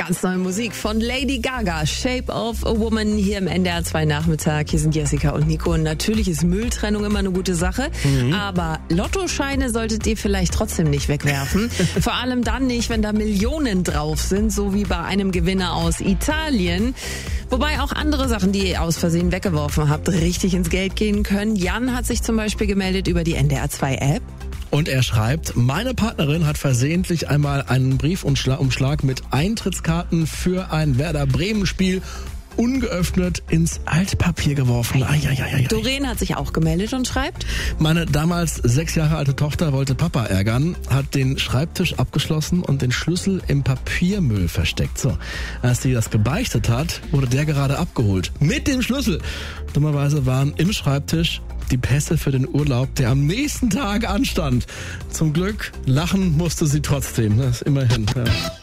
Ganz neue Musik von Lady Gaga, Shape of a Woman, hier im NDR 2 Nachmittag. Hier sind Jessica und Nico. Und natürlich ist Mülltrennung immer eine gute Sache, aber Lottoscheine solltet ihr vielleicht trotzdem nicht wegwerfen. Vor allem dann nicht, wenn da Millionen drauf sind, so wie bei einem Gewinner aus Italien. Wobei auch andere Sachen, die ihr aus Versehen weggeworfen habt, richtig ins Geld gehen können. Jan hat sich zum Beispiel gemeldet über die NDR 2 App. Und er schreibt, meine Partnerin hat versehentlich einmal einen Briefumschlag mit Eintrittskarten für ein Werder Bremen Spiel ungeöffnet ins Altpapier geworfen. Doreen hat sich auch gemeldet und schreibt: Meine damals 6 Jahre alte Tochter wollte Papa ärgern, hat den Schreibtisch abgeschlossen und den Schlüssel im Papiermüll versteckt. So, als sie das gebeichtet hat, wurde der gerade abgeholt. Mit dem Schlüssel. Dummerweise waren im Schreibtisch die Pässe für den Urlaub, der am nächsten Tag anstand. Zum Glück lachen musste sie trotzdem. Das immerhin. Ja.